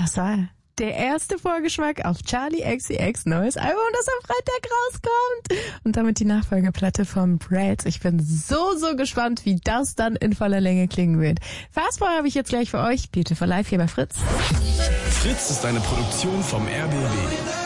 Das war der erste Vorgeschmack auf Charli XCX neues Album, das am Freitag rauskommt. Und damit die Nachfolgeplatte von Brad. Ich bin so gespannt, wie das dann in voller Länge klingen wird. Fastball habe ich jetzt gleich für euch. Beautiful Life hier bei Fritz. Fritz ist eine Produktion vom RBB.